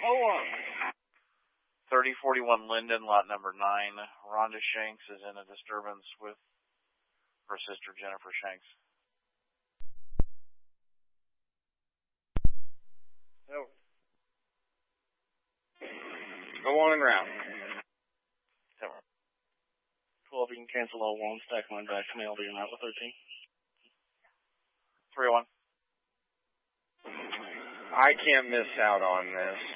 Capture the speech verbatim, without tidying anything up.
hold on. thirty forty-one Linden, lot number nine. Rhonda Shanks is in a disturbance with her sister, Jennifer Shanks. No. Go on and route. twelve, you can cancel all one, stack line back to me. I'll be in out with thirteen. three oh one. I can't miss out on this.